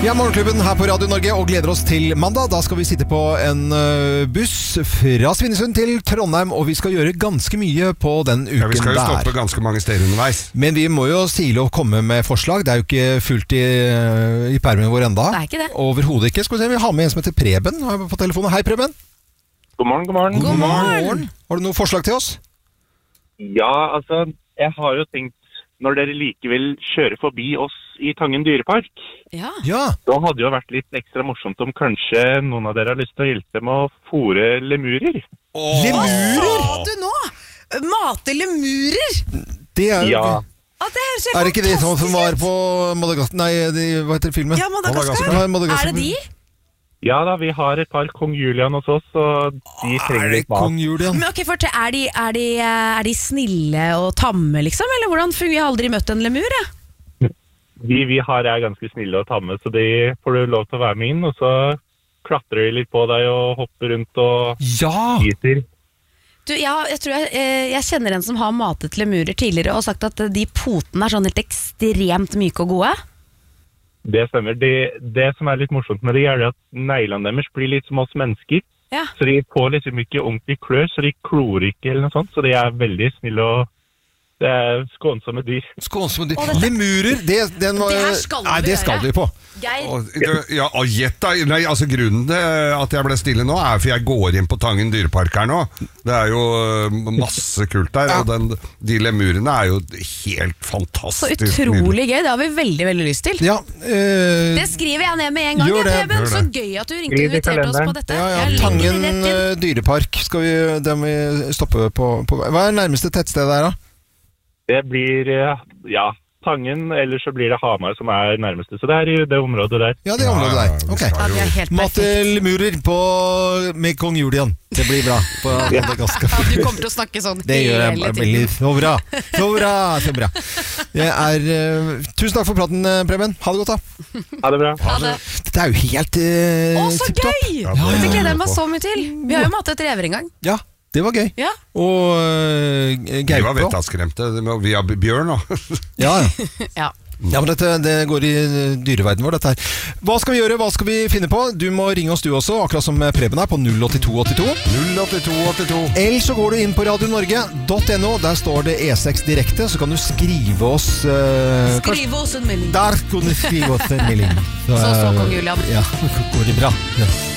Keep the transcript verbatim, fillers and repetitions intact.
Vi er Morgenklubben her på Radio Norge og gleder oss til mandag. Da skal vi sitte på en buss fra Svinesund til Trondheim, og vi skal gjøre ganske mye på den uken der. Ja, vi skal jo stoppe ganske mange steder underveis. Men vi må jo sile og komme med forslag. Det er jo ikke fullt i, i permen vår enda. Det er ikke det. Overhodet ikke. Skal vi se, vi har med en som heter Preben på telefonen. Hei, Preben. God morgen, god morgen. God morgen. Har du noen forslag til oss? Ja, altså, jeg har jo tenkt, når dere likevel kjører forbi oss i Tangen dyrepark, Ja. Ja. da hadde det jo vært litt ekstra morsomt om kanskje noen av dere har lyst til å hjelpe med å fôre lemurer. Lemurer? Hva du nå? Mate lemurer? Det er jo Ja, Å, det høres helt Er det ikke det som fantastisk var ut. på Madagaskar? Nei, de, hva heter filmen? Ja, Madagaskar. Ja, Madagaskar. Er det de? ja da, vi har et par Kong Julian hos oss, og de trenger Er det litt mat. Kong Julian? Men ok, fortell, er de, er, de, er de snille og tamme, liksom? Eller hvordan fungerer? Jeg har aldri møtt en lemur, jeg. De vi har er ganske snille og tamme, så de får du lov til å være med inn, og så klatrer de litt på deg og hopper rundt og Ja! spiser. Du, ja, jeg tror jeg, eh, jeg kjenner en som har matet lemurer tidligere og sagt at de potene er sånn helt ekstremt myke og gode. Det stemmer. Det, det som er litt morsomt med det, er at neglene deres blir litt som oss mennesker. Ja. Så de får liksom ikke ordentlig klør, så de klor ikke eller noe sånt. Så de er veldig snille og det er skånsomme dyr. Skånsomme dyr. Å, dette- Lemurer, det, den var, Det her skal vi nei, det skal gjøre. vi på. Geir, Og, ja, og gjett da. Nei, altså grunnen til at jeg ble stille nå er for jeg går inn på Tangen dyrepark her nå. Det er jo øh, masse kult der, og den, de lemurene er jo helt så fantastisk. utrolig gøy, det har vi veldig, veldig lyst til. Ja, eh, Det skriver jeg ned med en gang. Gjør ja, det, Preben. gjør Så det. gøy at du ringte Skriv og i inviterte oss på kalenderen. dette. ja, ja. Jeg legger Tangen det rett inn. eh, dyrepark skal vi, det må vi stoppe på, på. Hva er nærmeste tettsted der da? Det blir, eh, ja, Tangen, eller så blir det Hamar som er nærmeste. Så det er i det området der. Ja, det Ja, området ja, der. vi Ok. skal Ja, det er helt Mate perfekt. lemurer på, med Kong Julian. Det blir bra på Madagaskar. Ja, du kommer til å snakke sånn Det gjør jeg hele veldig. tiden. Så bra. Så bra, så bra. Jeg er, eh, tusen takk for praten, eh, Preben. Ha det godt da. Ha det bra. Ha det. Dette er jo helt uh, Å, så gøy! Ja, Dette det- gleder jeg meg så mye til. Vi har jo matet rever en gang. Ja, det var gøy. Ja. Og uh, Vi var gaupe også. vettaskremte via bjørn nå. Ja, ja. Ja. Ja, men dette, det går i dyreverden vår, dette her. Hva skal vi gjøre? Hva skal vi finne på? Du må ringe oss du også, akkurat som Preben er, på null åtte to åtte to. null åtte to åtte to. Eller så går du inn på radio norge punktum no. Der står det E seks direkte, så kan du skrive oss uh, Skriv oss en melding. Der kan du skrive oss en melding. Så så, Kong Julian. Ja, går det bra. Ja.